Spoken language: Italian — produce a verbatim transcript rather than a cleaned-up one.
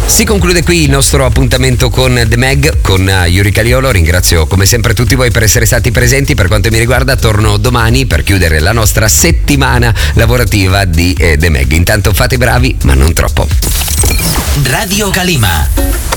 Si conclude qui il nostro appuntamento con The Meg, con Yuri Caliolo. Ringrazio come sempre tutti voi per essere stati presenti. Per quanto mi riguarda torno domani per chiudere la nostra settimana lavorativa di eh, The Meg. Intanto fate i bravi, ma non troppo. Radio Calima.